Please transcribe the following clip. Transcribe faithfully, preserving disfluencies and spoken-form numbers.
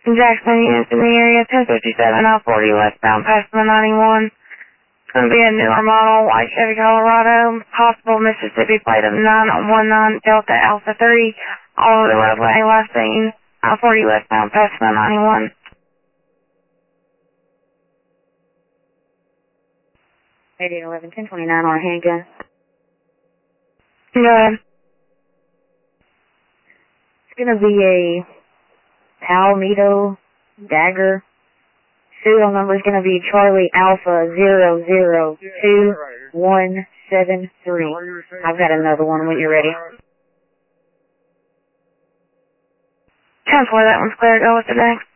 Jackson units in the area, ten fifty-seven L forty westbound past the ninety-one. It's going to be a newer model, white Chevy Colorado, possible Mississippi plate of nine one nine Delta Alpha three, all over the roadway, last seen L forty westbound past the ninety-one. eighty eleven, ten twenty-nine on a handgun. Go ahead. It's going to be a Palmetto Dagger. Serial number is going to be Charlie Alpha zero zero two one seven three. I've got another one when you're ready. ten four, that one's clear. Go with the next.